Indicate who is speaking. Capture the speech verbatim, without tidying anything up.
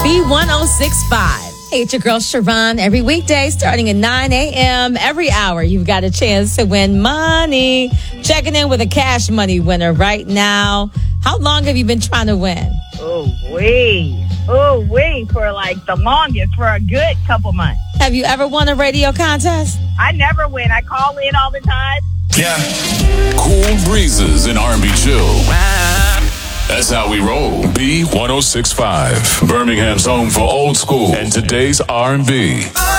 Speaker 1: B one oh six point five. Hey, it's your girl Sharon. Every weekday starting at nine a.m. Every hour, you've got a chance to win money. Checking in with a cash money winner right now. How long have you been trying to win?
Speaker 2: Oh, wait. Oh, wait. For like the longest, for a good couple months.
Speaker 1: Have you ever won a radio contest?
Speaker 2: I never win. I call in all the time.
Speaker 3: Yeah. Cool breezes and R and B chill. That's how we roll. B one oh six point five. Birmingham's home for old school and today's R and B.